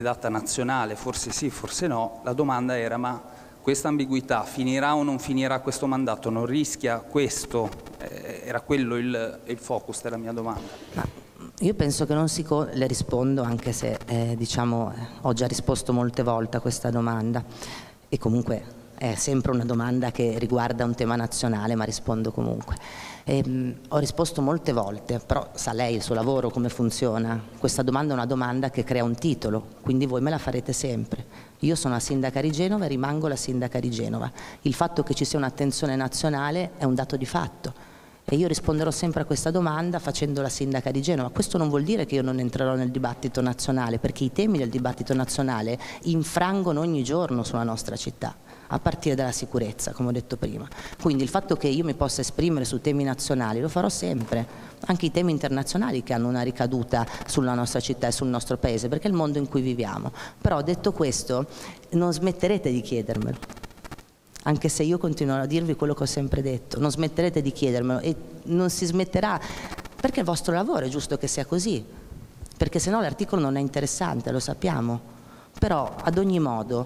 candidata nazionale, forse sì, forse no. La domanda era: ma questa ambiguità finirà o non finirà questo mandato? Non rischia questo? Era quello il focus della mia domanda. Ma io penso che non si le rispondo, anche se ho già risposto molte volte a questa domanda, e comunque è sempre una domanda che riguarda un tema nazionale, ma rispondo comunque. Ho risposto molte volte, però sa lei il suo lavoro come funziona. Questa domanda è una domanda che crea un titolo, quindi voi me la farete sempre. Io sono la sindaca di Genova e rimango la sindaca di Genova. Il fatto che ci sia un'attenzione nazionale è un dato di fatto. E io risponderò sempre a questa domanda facendo la sindaca di Genova. Questo non vuol dire che io non entrerò nel dibattito nazionale, perché i temi del dibattito nazionale infrangono ogni giorno sulla nostra città, a partire dalla sicurezza, come ho detto prima. Quindi il fatto che io mi possa esprimere su temi nazionali lo farò sempre, anche i temi internazionali che hanno una ricaduta sulla nostra città e sul nostro paese, perché è il mondo in cui viviamo. Però detto questo, non smetterete di chiedermelo. Anche se io continuerò a dirvi quello che ho sempre detto, non smetterete di chiedermelo e non si smetterà, perché è il vostro lavoro, è giusto che sia così, perché sennò l'articolo non è interessante, lo sappiamo. Però ad ogni modo,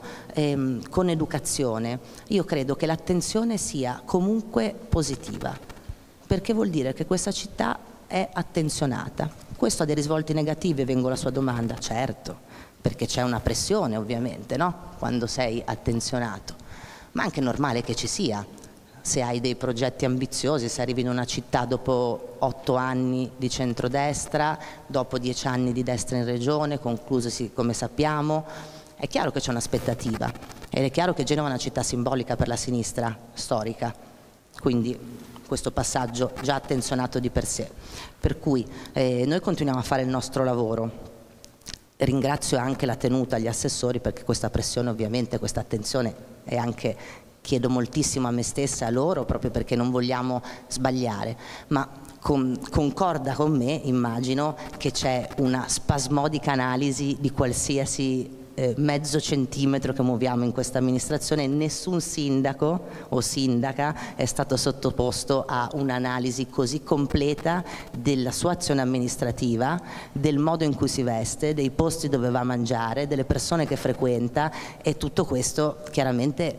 con educazione, io credo che l'attenzione sia comunque positiva, perché vuol dire che questa città è attenzionata. Questo ha dei risvolti negativi, vengo alla sua domanda, certo, perché c'è una pressione ovviamente, no? Quando sei attenzionato. Ma è anche normale che ci sia, se hai dei progetti ambiziosi, se arrivi in una città dopo 8 anni di centrodestra, dopo 10 anni di destra in regione, conclusosi come sappiamo, è chiaro che c'è un'aspettativa ed è chiaro che Genova è una città simbolica per la sinistra storica, quindi questo passaggio già attenzionato di per sé. Per cui noi continuiamo a fare il nostro lavoro. Ringrazio anche la tenuta agli assessori, perché questa pressione ovviamente, questa attenzione, e anche chiedo moltissimo a me stessa e a loro, proprio perché non vogliamo sbagliare, ma concorda con me, immagino, che c'è una spasmodica analisi di qualsiasi mezzo centimetro che muoviamo in questa amministrazione. Nessun sindaco o sindaca è stato sottoposto a un'analisi così completa della sua azione amministrativa, del modo in cui si veste, dei posti dove va a mangiare, delle persone che frequenta, e tutto questo chiaramente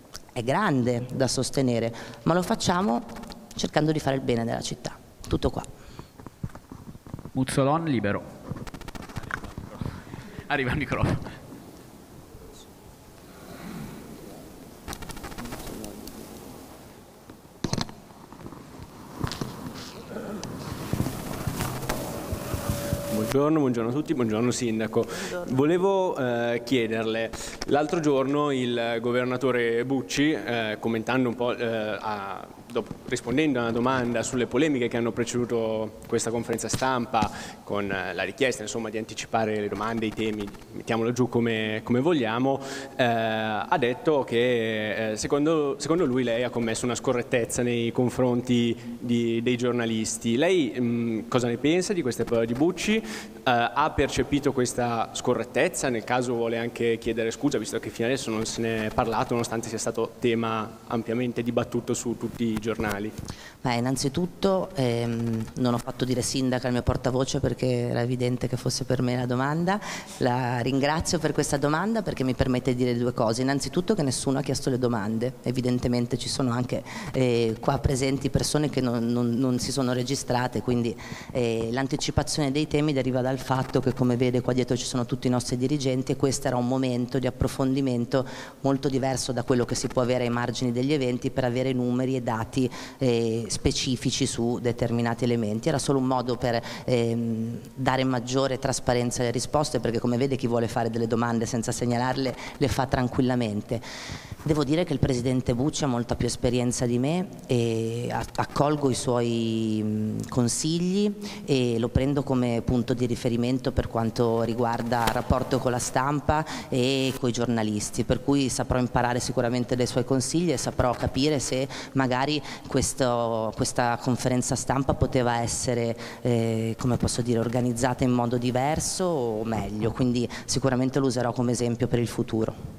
è grande da sostenere, ma lo facciamo cercando di fare il bene della città. Tutto qua. Muzzolon, libero. Arriva il microfono. Buongiorno a tutti, buongiorno Sindaco. Buongiorno. Volevo chiederle, l'altro giorno il governatore Bucci, commentando un po', rispondendo a una domanda sulle polemiche che hanno preceduto questa conferenza stampa, con la richiesta insomma di anticipare le domande, i temi, mettiamolo giù come vogliamo, ha detto che secondo lui lei ha commesso una scorrettezza nei confronti dei giornalisti. Lei cosa ne pensa di queste parole di Bucci? Ha percepito questa scorrettezza? Nel caso vuole anche chiedere scusa, visto che fino adesso non se ne è parlato, nonostante sia stato tema ampiamente dibattuto su tutti i giornali. Innanzitutto non ho fatto dire sindaca al mio portavoce, perché era evidente che fosse per me la domanda. La ringrazio per questa domanda, perché mi permette di dire due cose. Innanzitutto che nessuno ha chiesto le domande, evidentemente ci sono anche qua presenti persone che non si sono registrate, quindi l'anticipazione dei temi deriva dal fatto che, come vede, qua dietro ci sono tutti i nostri dirigenti, e questo era un momento di approfondimento molto diverso da quello che si può avere ai margini degli eventi, per avere numeri e dati specifici su determinati elementi. Era solo un modo per dare maggiore trasparenza alle risposte, perché come vede chi vuole fare delle domande senza segnalarle le fa tranquillamente. Devo dire che il presidente Bucci ha molta più esperienza di me e accolgo i suoi consigli e lo prendo come punto di riferimento per quanto riguarda il rapporto con la stampa e con i giornalisti, per cui saprò imparare sicuramente dai suoi consigli e saprò capire se magari questa conferenza stampa poteva essere come posso dire, organizzata in modo diverso o meglio, quindi sicuramente lo userò come esempio per il futuro.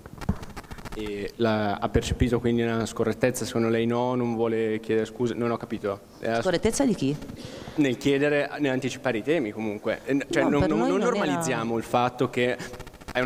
E ha percepito quindi una scorrettezza? Secondo lei no? Non vuole chiedere scusa? Non ho capito. Scorrettezza di chi? Nel chiedere, nell'anticipare i temi comunque. Cioè, No, non per noi non normalizziamo il fatto che